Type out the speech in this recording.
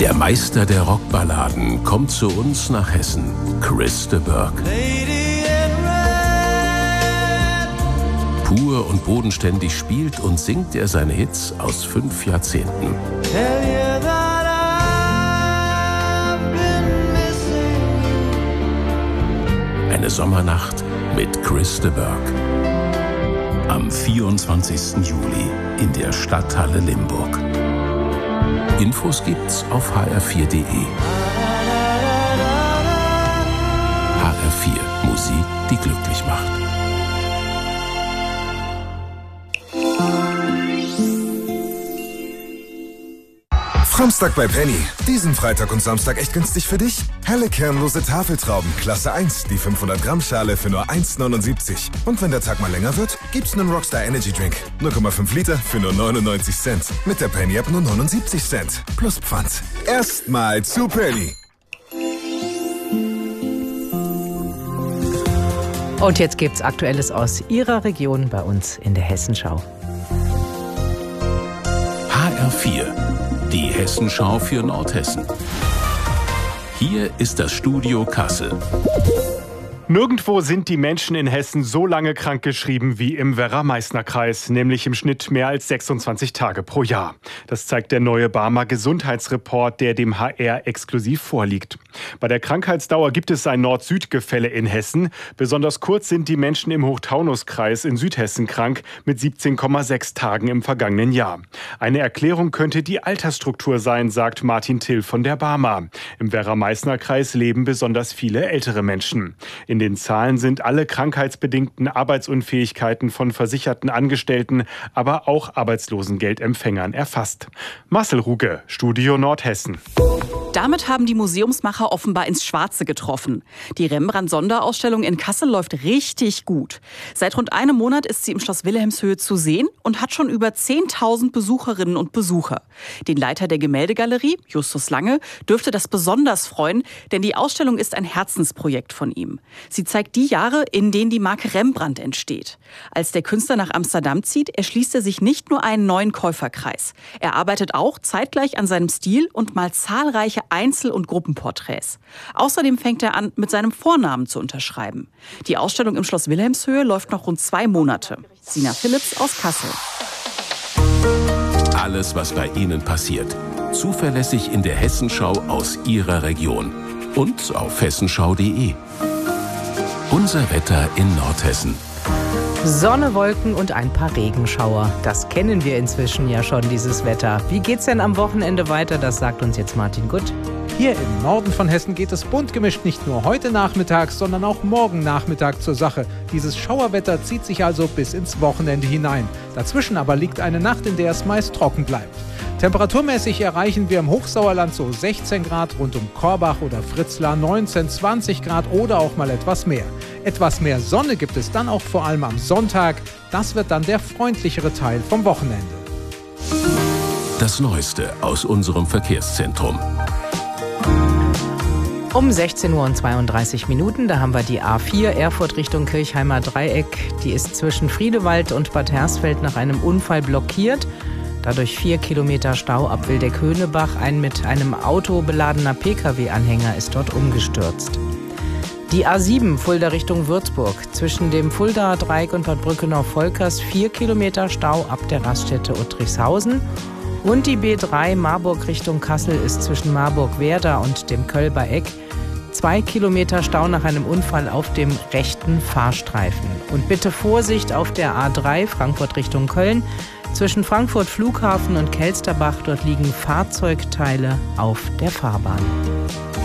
Der Meister der Rockballaden kommt zu uns nach Hessen, Chris de Burgh. Pur und bodenständig spielt und singt er seine Hits aus 5 Jahrzehnten. Eine Sommernacht mit Chris de Burgh. Am 24. Juli in der Stadthalle Limburg. Infos gibt's auf hr4.de. HR4, Musik, die glücklich macht. Samstag bei Penny. Diesen Freitag und Samstag echt günstig für dich. Helle kernlose Tafeltrauben, Klasse 1, die 500 Gramm Schale für nur 1,79. Und wenn der Tag mal länger wird, gibt's einen Rockstar Energy Drink. 0,5 Liter für nur 99 Cent. Mit der Penny App nur 79 Cent. Plus Pfand. Erstmal zu Penny. Und jetzt gibt's Aktuelles aus Ihrer Region bei uns in der Hessenschau. HR4. Die Hessenschau für Nordhessen. Hier ist das Studio Kassel. Nirgendwo sind die Menschen in Hessen so lange krankgeschrieben wie im Werra-Meißner-Kreis, nämlich im Schnitt mehr als 26 Tage pro Jahr. Das zeigt der neue Barmer Gesundheitsreport, der dem HR exklusiv vorliegt. Bei der Krankheitsdauer gibt es ein Nord-Süd-Gefälle in Hessen. Besonders kurz sind die Menschen im Hochtaunuskreis in Südhessen krank, mit 17,6 Tagen im vergangenen Jahr. Eine Erklärung könnte die Altersstruktur sein, sagt Martin Till von der Barmer. Im Werra-Meißner-Kreis leben besonders viele ältere Menschen. In den Zahlen sind alle krankheitsbedingten Arbeitsunfähigkeiten von versicherten Angestellten, aber auch Arbeitslosengeldempfängern erfasst. Marcel Ruge, Studio Nordhessen. Damit haben die Museumsmacher offenbar ins Schwarze getroffen. Die Rembrandt-Sonderausstellung in Kassel läuft richtig gut. Seit rund einem Monat ist sie im Schloss Wilhelmshöhe zu sehen und hat schon über 10.000 Besucherinnen und Besucher. Den Leiter der Gemäldegalerie, Justus Lange, dürfte das besonders freuen, denn die Ausstellung ist ein Herzensprojekt von ihm. Sie zeigt die Jahre, in denen die Marke Rembrandt entsteht. Als der Künstler nach Amsterdam zieht, erschließt er sich nicht nur einen neuen Käuferkreis. Er arbeitet auch zeitgleich an seinem Stil und malt zahlreiche Einzel- und Gruppenporträts. Außerdem fängt er an, mit seinem Vornamen zu unterschreiben. Die Ausstellung im Schloss Wilhelmshöhe läuft noch rund 2 Monate. Sina Philipps aus Kassel. Alles, was bei Ihnen passiert. Zuverlässig in der Hessenschau aus Ihrer Region. Und auf hessenschau.de. Unser Wetter in Nordhessen. Sonne, Wolken und ein paar Regenschauer. Das kennen wir inzwischen ja schon, dieses Wetter. Wie geht's denn am Wochenende weiter? Das sagt uns jetzt Martin Gutt. Hier im Norden von Hessen geht es bunt gemischt nicht nur heute Nachmittag, sondern auch morgen Nachmittag zur Sache. Dieses Schauerwetter zieht sich also bis ins Wochenende hinein. Dazwischen aber liegt eine Nacht, in der es meist trocken bleibt. Temperaturmäßig erreichen wir im Hochsauerland so 16 Grad, rund um Korbach oder Fritzlar 19, 20 Grad oder auch mal etwas mehr. Etwas mehr Sonne gibt es dann auch vor allem am Sonntag. Das wird dann der freundlichere Teil vom Wochenende. Das Neueste aus unserem Verkehrszentrum. Um 16:32 Uhr, da haben wir die A4 Erfurt Richtung Kirchheimer Dreieck. Die ist zwischen Friedewald und Bad Hersfeld nach einem Unfall blockiert. Dadurch 4 Kilometer Stau ab Wildeck-Höhnebach. Ein mit einem Auto beladener Pkw-Anhänger ist dort umgestürzt. Die A7 Fulda Richtung Würzburg. Zwischen dem Fuldaer Dreieck und Bad Brückenau-Volkers 4 Kilometer Stau ab der Raststätte Uttrichshausen. Und die B3 Marburg Richtung Kassel ist zwischen Marburg-Werder und dem Kölber Eck 2 Kilometer Stau nach einem Unfall auf dem rechten Fahrstreifen. Und bitte Vorsicht auf der A3 Frankfurt Richtung Köln. Zwischen Frankfurt Flughafen und Kelsterbach, dort liegen Fahrzeugteile auf der Fahrbahn.